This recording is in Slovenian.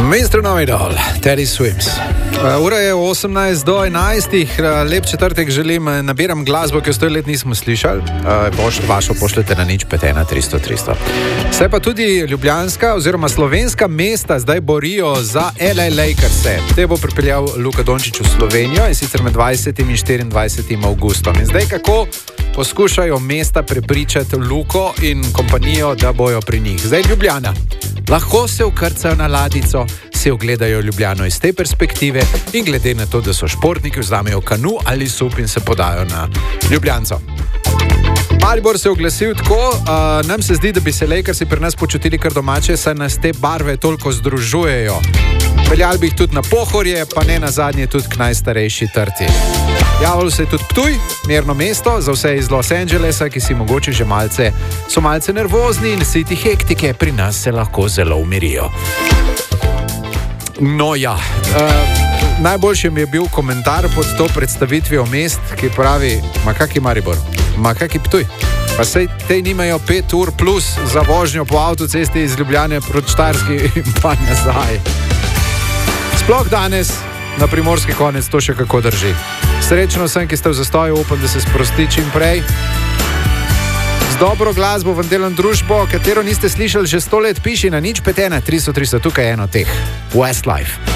Mainstream idol, Teddy Swims. Ura je 18 do 11, lep četrtek želim, nabiram glasbo, ki jo 100 let nismo slišali, vašo pošljete na 051-300-300. Se pa tudi ljubljanska oziroma slovenska mesta zdaj borijo za LA Lakers. Te bo pripeljal Luka Dončić v Slovenijo in sicer med 20. in 24. avgustom. In zdaj kako poskušajo mesta prepričati Luko in kompanijo, da bojo pri njih. Zdaj Ljubljana. Lahko se ukrcajo na ladico, se ogledajo Ljubljano iz te perspektive in glede na to, da so športniki, vzamejo kanu ali sup in se podajo na Ljubljanco. Maribor se je oglasil tako, nam se zdi, da bi se Lakersi pri nas počutili kar domače, saj nas te barve toliko združujejo. Peljali bi jih tudi na Pohorje, pa ne nazadnje tudi k najstarejši trti. Javljalo se je tudi Ptuj, mirno mesto, za vse iz Los Angelesa, ki si mogoče že so malce nervozni in si ti hektike pri nas se lahko zelo umirijo. No ja, najboljši mi je bil komentar pod to predstavitvijo mest, ki pravi, ma kaki Maribor, ma kaki Ptuj. Pa sej te nimajo 5 ur plus za vožnjo po avtocesti iz Ljubljane proti Štajerski in pa nazaj. Sploh danes na primorski konec to še kako drži. Srečno sem, ki ste v zastoju, upam, da se sprosti čim prej. Z dobro glasbo v delom družbo, katero niste slišali že 100 let, piši na 051-300-300, tukaj je eno teh. Westlife.